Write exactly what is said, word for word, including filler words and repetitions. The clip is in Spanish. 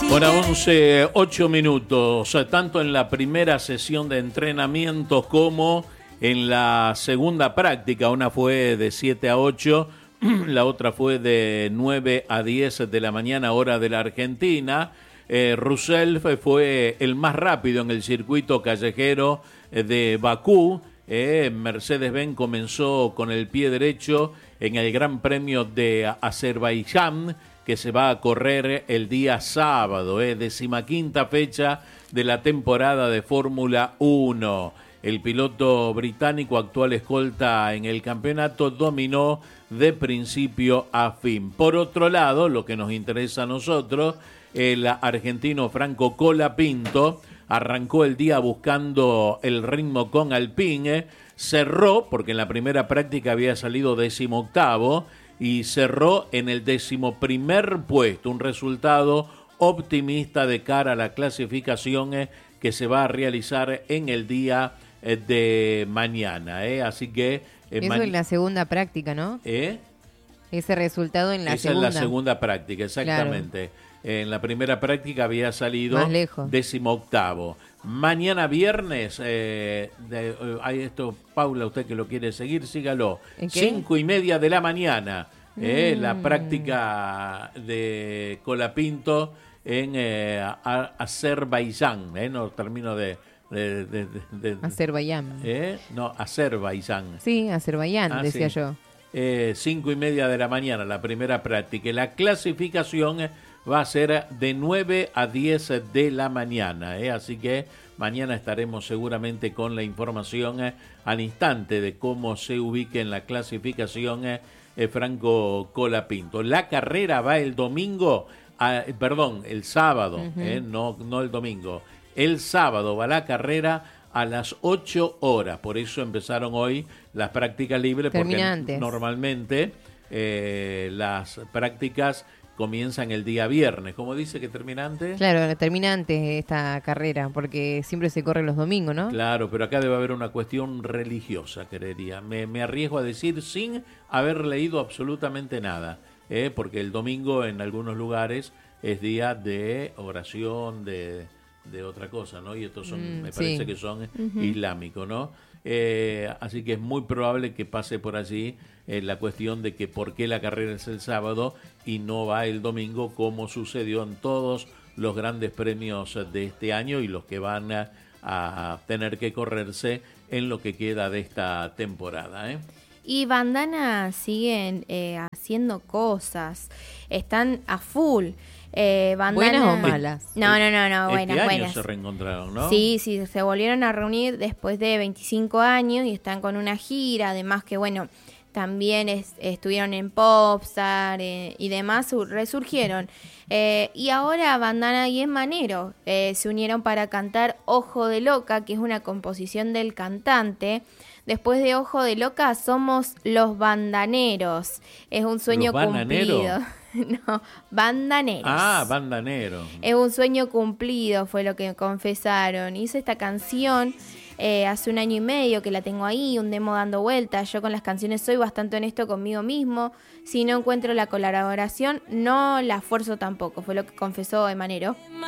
Bueno, once, ocho minutos, tanto en la primera sesión de entrenamiento como en la segunda práctica. Una fue de siete a ocho, la otra fue de nueve a diez de la mañana, hora de la Argentina. Eh, Roussel fue el más rápido en el circuito callejero de Bakú. Eh, Mercedes-Benz comenzó con el pie derecho en el Gran Premio de Azerbaiyán, que se va a correr el día sábado, eh, decimaquinta fecha de la temporada de Fórmula uno. El piloto británico, actual escolta en el campeonato, dominó de principio a fin. Por otro lado, lo que nos interesa a nosotros, el argentino Franco Colapinto arrancó el día buscando el ritmo con Alpine, cerró, porque en la primera práctica había salido decimoctavo, y cerró en el decimoprimer puesto, un resultado optimista de cara a la clasificación eh, que se va a realizar en el día eh, de mañana. Eh. Así que... Eh, Eso ma- en la segunda práctica, ¿no? ¿Eh? Ese resultado en la Esa segunda. es la segunda práctica, exactamente. Claro. En la primera práctica había salido más lejos, decimoctavo. Mañana viernes, eh, de, eh, hay esto, Paula, usted que lo quiere seguir, sígalo. Cinco y media de la mañana, eh, mm. la práctica de Colapinto en eh, Azerbaiyán. Eh, no termino de... de, de, de, de Azerbaiyán. Eh, no, Azerbaiyán. Sí, Azerbaiyán, ah, decía sí. yo. Eh, cinco y media de la mañana, la primera práctica. La clasificación va a ser de nueve a diez de la mañana, ¿eh? Así que mañana estaremos seguramente con la información eh, al instante de cómo se ubique en la clasificación eh, eh, Franco Colapinto. La carrera va el domingo, a, perdón, el sábado, uh-huh. eh, no, no el domingo. El sábado va la carrera a las ocho horas, por eso empezaron hoy las prácticas libres, porque antes. Normalmente eh, las prácticas comienzan el día viernes. ¿Cómo dice que termina antes? Claro, termina antes esta carrera, porque siempre se corre los domingos, ¿no? Claro, pero acá debe haber una cuestión religiosa, creería. Me, me arriesgo a decir sin haber leído absolutamente nada, ¿eh? Porque el domingo en algunos lugares es día de oración, de... de otra cosa, ¿no? Y estos son, mm, me parece sí. que son uh-huh. islámicos, ¿no? Eh, así que es muy probable que pase por allí eh, la cuestión de que por qué la carrera es el sábado y no va el domingo, como sucedió en todos los grandes premios de este año y los que van a, a tener que correrse en lo que queda de esta temporada, ¿eh? Y Bandana siguen eh, haciendo cosas, están a full. Eh, ¿Buenas o malas? No, no, no, no, buenas, este año buenas. se reencontraron, ¿no? Sí, sí, se volvieron a reunir después de veinticinco años y están con una gira, además que, bueno, también es, estuvieron en Popstar eh, y demás, resurgieron. Eh, y ahora Bandana y Emanero eh, se unieron para cantar Ojo de Loca, que es una composición del cantante. Después de Ojo de Loca somos los bandaneros. Es un sueño cumplido. No, bandaneros. Ah, bandanero. Es un sueño cumplido, fue lo que confesaron. Hice esta canción eh, hace un año y medio que la tengo ahí, un demo dando vueltas. Yo con las canciones soy bastante honesto conmigo mismo. Si no encuentro la colaboración, no la esfuerzo tampoco, fue lo que confesó Emanero.